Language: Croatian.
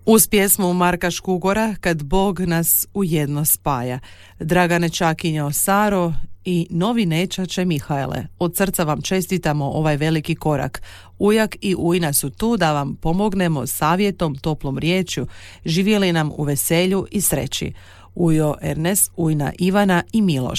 Uz pjesmu Marka Škugora Kad Bog nas u jedno spaja, Dragane Čakinjo Saro i novi nečače Mihajle. Od srca vam čestitamo ovaj veliki korak. Ujak i ujna su tu da vam pomognemo savjetom, toplom riječju, živjeli nam u veselju i sreći. Ujo Ernest, ujna Ivana i Miloš.